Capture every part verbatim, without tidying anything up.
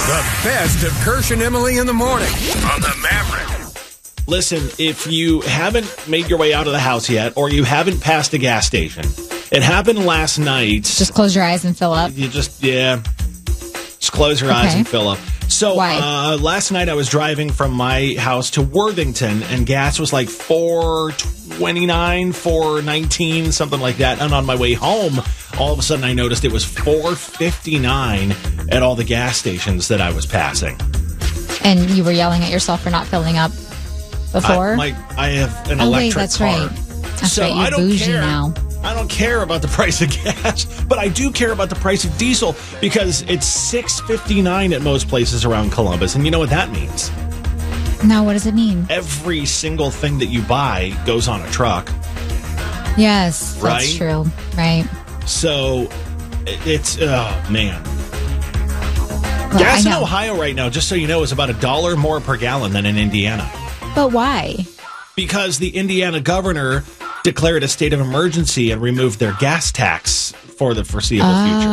The best of Kirsch and Emily in the morning on the Maverick. Listen, if you haven't made your way out of the house yet, or you haven't passed a gas station, it happened last night. Just close your eyes and fill up. You just, yeah, just close your eyes Okay. and fill up. So Why? uh, last night I was driving from my house to Worthington, and gas was like four twenty-nine, four nineteen, something like that. And on my way home, all of a sudden I noticed it was four fifty-nine at all the gas stations that I was passing. And you were yelling at yourself for not filling up before? I, my, I have an oh, electric wait, that's car. right. That's so right. You're I don't bougie care. now. I don't care about the price of gas, but I do care about the price of diesel because it's six fifty-nine at most places around Columbus. And you know what that means? No, what does it mean? Every single thing that you buy goes on a truck. Yes, that's Right? true. Right. So it's, oh, man. Well, Gas I in know. Ohio right now, just so you know, is about a dollar more per gallon than in Indiana. But why? Because the Indiana governor declared a state of emergency and removed their gas tax for the foreseeable future.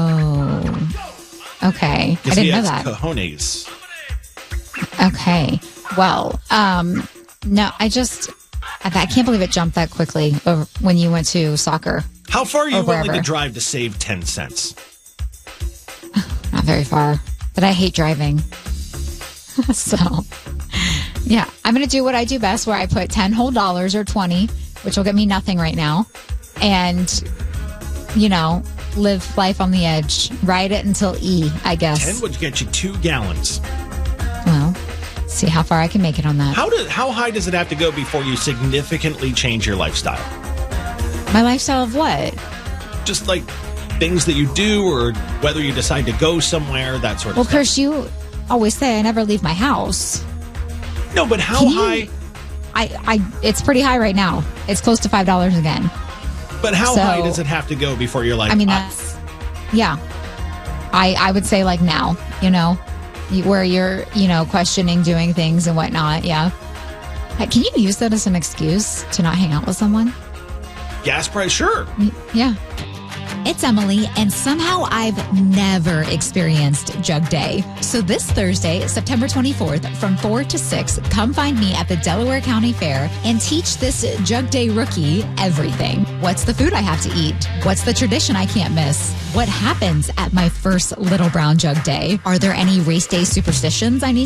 Oh. Okay. I He didn't know has that. cojones. Okay. Well, um, no, I just, I I can't believe it jumped that quickly over when you went to soccer. How far are you Or willing to wherever. drive to save ten cents? Not very far, but I hate driving. So, yeah, I'm going to do what I do best, where I put ten whole dollars or twenty, which will get me nothing right now, and, you know, live life on the edge. Ride it until E, I guess. ten would get you two gallons. Well, see how far I can make it on that. How do, how high does it have to go before you significantly change your lifestyle? My lifestyle of what? Just like things that you do or whether you decide to go somewhere, that sort of Well, stuff. Kirsch, you always say I never leave my house. No, but how Can you- high? I, I, it's pretty high right now. It's close to five dollars again. But how So- high does it have to go before you're like, I mean, "Ah, that's, yeah. I, I would say like now, you know, you- where you're, you know, questioning doing things and whatnot. Yeah. Hey, can you use that as an excuse to not hang out with someone? gas price? Sure. Yeah. It's Emily, and somehow I've never experienced Jug Day. So this Thursday, September twenty-fourth, from four to six, come find me at the Delaware County Fair and teach this Jug Day rookie everything. What's the food I have to eat? What's the tradition I can't miss? What happens at my first Little Brown Jug Day? Are there any race day superstitions I need